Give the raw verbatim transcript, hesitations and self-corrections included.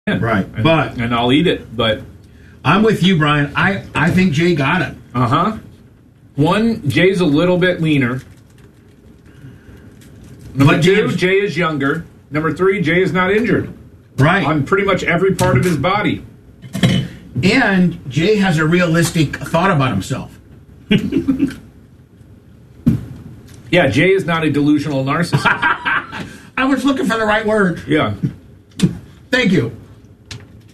Right, and, but and I'll eat it. But I'm with you, Brian. I, I think Jay got it. uh huh. One, Jay's a little bit leaner. Number But two, Jay- Jay is younger. Number three, Jay is not injured Right. on pretty much every part of his body. And Jay has a realistic thought about himself. Yeah, Jay is not a delusional narcissist. I was looking for the right word. Yeah. Thank you.